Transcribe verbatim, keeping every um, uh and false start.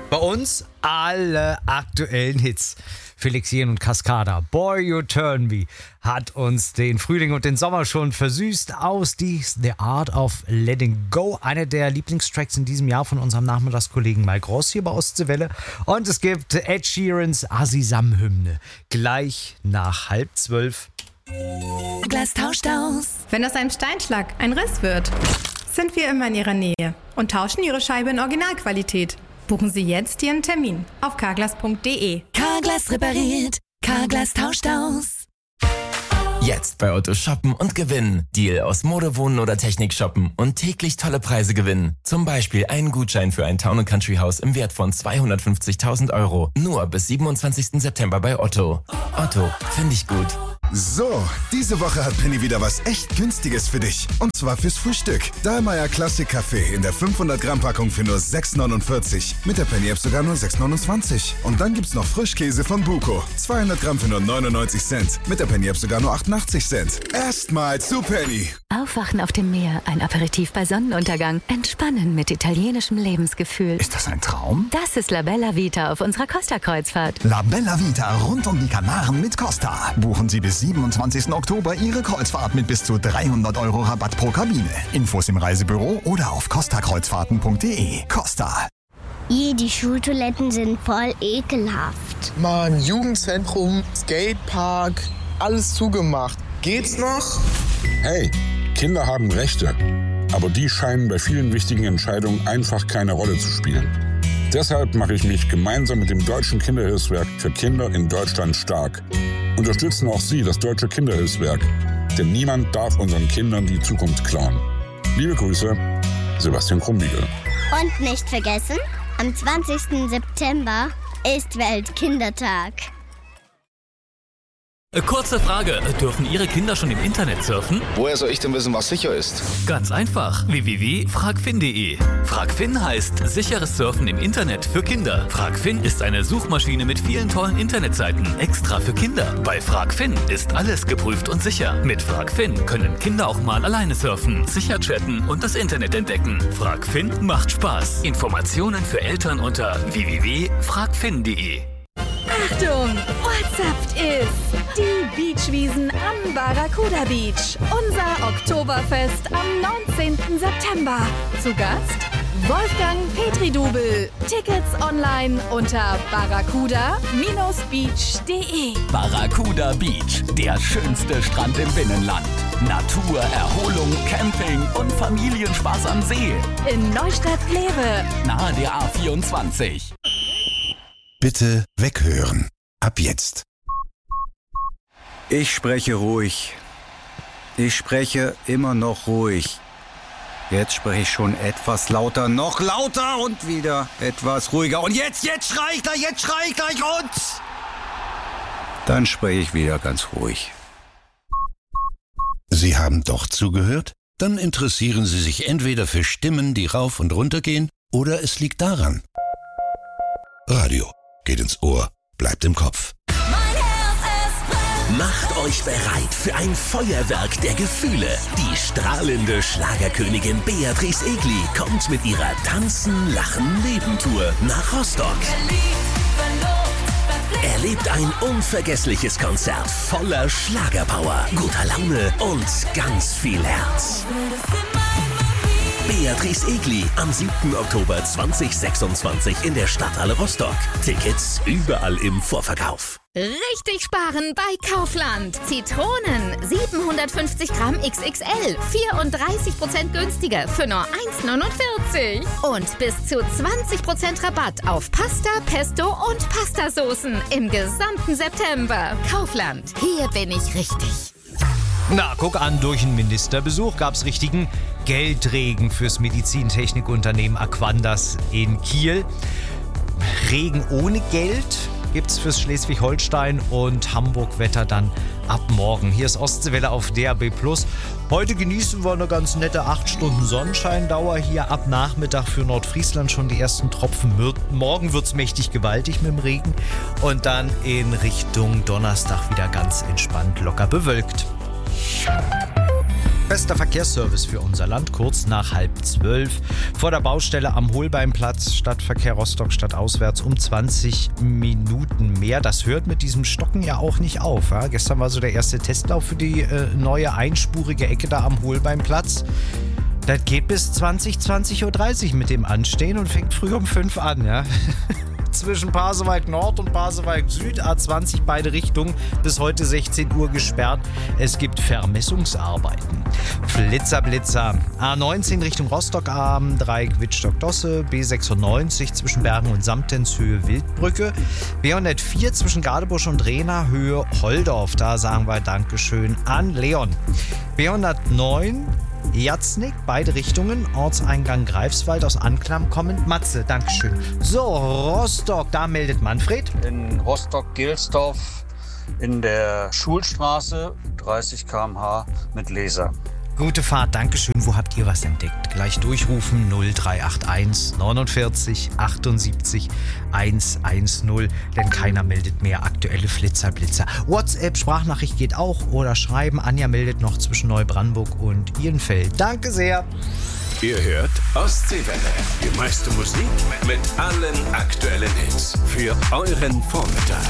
Bei uns alle aktuellen Hits. Felix Jähn und Cascada, Boy You Turn Me, hat uns den Frühling und den Sommer schon versüßt. Aus dies The Art of Letting Go, einer der Lieblingstracks in diesem Jahr von unserem Nachmittagskollegen Mike Ross hier bei Ostseewelle. Und es gibt Ed Sheerans Asisam-Hymne gleich nach halb zwölf. Glas tauscht aus. Wenn aus einem Steinschlag ein Riss wird, sind wir immer in Ihrer Nähe und tauschen Ihre Scheibe in Originalqualität. Buchen Sie jetzt Ihren Termin auf carglass punkt de. Carglass repariert. Carglass tauscht aus. Jetzt bei Otto shoppen und gewinnen. Deal aus Mode, Wohnen oder Technik shoppen und täglich tolle Preise gewinnen. Zum Beispiel einen Gutschein für ein Town and Country Haus im Wert von zweihundertfünfzigtausend Euro. Nur bis siebenundzwanzigsten September bei Otto. Otto, finde ich gut. So, diese Woche hat Penny wieder was echt Günstiges für dich. Und zwar fürs Frühstück. Dahlmeier Classic Kaffee in der fünfhundert Gramm Packung für nur sechs neunundvierzig. Mit der Penny App sogar nur sechs neunundzwanzig. Und dann gibt's noch Frischkäse von Buko. zweihundert Gramm für nur neunundneunzig Cent. Mit der Penny App sogar nur achtundachtzig Cent. Erstmal zu Penny. Aufwachen auf dem Meer, ein Aperitif bei Sonnenuntergang. Entspannen mit italienischem Lebensgefühl. Ist das ein Traum? Das ist La Bella Vita auf unserer Costa-Kreuzfahrt. La Bella Vita rund um die Kanaren mit Costa. Buchen Sie bis siebenundzwanzigsten Oktober Ihre Kreuzfahrt mit bis zu dreihundert Euro Rabatt pro Kabine. Infos im Reisebüro oder auf costa kreuzfahrten punkt de. Costa. Je, die Schultoiletten sind voll ekelhaft. Mann, Jugendzentrum, Skatepark, alles zugemacht. Geht's noch? Hey, Kinder haben Rechte. Aber die scheinen bei vielen wichtigen Entscheidungen einfach keine Rolle zu spielen. Deshalb mache ich mich gemeinsam mit dem Deutschen Kinderhilfswerk für Kinder in Deutschland stark. Unterstützen auch Sie das Deutsche Kinderhilfswerk. Denn niemand darf unseren Kindern die Zukunft klauen. Liebe Grüße, Sebastian Krumbiegel. Und nicht vergessen, am zwanzigsten September ist Weltkindertag. Kurze Frage, dürfen Ihre Kinder schon im Internet surfen? Woher soll ich denn wissen, was sicher ist? Ganz einfach, w w w punkt fragfin punkt de. Fragfin heißt sicheres Surfen im Internet für Kinder. Fragfin ist eine Suchmaschine mit vielen tollen Internetseiten, extra für Kinder. Bei Fragfin ist alles geprüft und sicher. Mit Fragfin können Kinder auch mal alleine surfen, sicher chatten und das Internet entdecken. Fragfin macht Spaß. Informationen für Eltern unter w w w punkt fragfin punkt de. Achtung, Ortsaft ist die Beachwiesen am Barracuda Beach. Unser Oktoberfest am neunzehnten September. Zu Gast Wolfgang Petri-Dubel. Tickets online unter barracuda beach punkt de. Barracuda Beach, der schönste Strand im Binnenland. Natur, Erholung, Camping und Familienspaß am See. In Neustadt-Glewe. Nahe der A vierundzwanzig. Bitte weghören. Ab jetzt. Ich spreche ruhig. Ich spreche immer noch ruhig. Jetzt spreche ich schon etwas lauter, noch lauter und wieder etwas ruhiger. Und jetzt, jetzt schrei ich gleich, jetzt schrei ich gleich und... Dann spreche ich wieder ganz ruhig. Sie haben doch zugehört? Dann interessieren Sie sich entweder für Stimmen, die rauf und runter gehen, oder es liegt daran. Radio. Geht ins Ohr, bleibt im Kopf. Macht euch bereit für ein Feuerwerk der Gefühle. Die strahlende Schlagerkönigin Beatrice Egli kommt mit ihrer Tanzen, Lachen, Leben-Tour nach Rostock. Erlebt ein unvergessliches Konzert voller Schlagerpower, guter Laune und ganz viel Herz. Beatrice Egli am siebten Oktober zweitausendsechsundzwanzig in der Stadthalle Rostock. Tickets überall im Vorverkauf. Richtig sparen bei Kaufland. Zitronen siebenhundertfünfzig Gramm X X L, vierunddreißig Prozent günstiger für nur eins neunundvierzig. Und bis zu zwanzig Prozent Rabatt auf Pasta, Pesto und Pastasoßen im gesamten September. Kaufland, hier bin ich richtig. Na, guck an, durch einen Ministerbesuch gab's richtigen Geldregen fürs Medizintechnikunternehmen Aquandas in Kiel. Regen ohne Geld gibt's fürs Schleswig-Holstein und Hamburg-Wetter dann ab morgen. Hier ist Ostseewelle auf D A B plus. Heute genießen wir eine ganz nette acht Stunden Sonnenscheindauer. Hier ab Nachmittag für Nordfriesland schon die ersten Tropfen. Morgen wird's mächtig gewaltig mit dem Regen. Und dann in Richtung Donnerstag wieder ganz entspannt locker bewölkt. Bester Verkehrsservice für unser Land, kurz nach halb zwölf. Vor der Baustelle am Holbeinplatz, Stadtverkehr Rostock, stadtauswärts um zwanzig Minuten mehr. Das hört mit diesem Stocken ja auch nicht auf. Ja? Gestern war so der erste Testlauf für die äh, neue einspurige Ecke da am Holbeinplatz. Das geht bis zwanzig, zwanzig Uhr dreißig mit dem Anstehen und fängt früh um fünf an. Ja? Zwischen Pasewalk Nord und Pasewalk Süd, A zwanzig, beide Richtungen, bis heute sechzehn Uhr gesperrt. Es gibt Vermessungsarbeiten. Flitzer, Blitzer. A neunzehn Richtung Rostock am Dreieck Wittstock-Dosse, B sechsundneunzig zwischen Bergen und Samtens Höhe Wildbrücke, B hundertvier zwischen Gadebusch und Rehna Höhe Holdorf. Da sagen wir Dankeschön an Leon. B hundertneun Jatznik, beide Richtungen, Ortseingang Greifswald, aus Anklam kommend Matze, Dankeschön. So, Rostock, da meldet Manfred. In Rostock-Gelsdorf in der Schulstraße, dreißig Kilometer pro Stunde mit Laser. Gute Fahrt, Dankeschön. Wo habt ihr was entdeckt? Gleich durchrufen null drei acht eins neunundvierzig achtundsiebzig hundertzehn, denn keiner meldet mehr aktuelle Flitzerblitzer. WhatsApp, Sprachnachricht geht auch oder schreiben. Anja meldet noch zwischen Neubrandenburg und Ihrenfeld. Danke sehr. Ihr hört Ostseewelle. Die meiste Musik mit allen aktuellen Hits für euren Vormittag.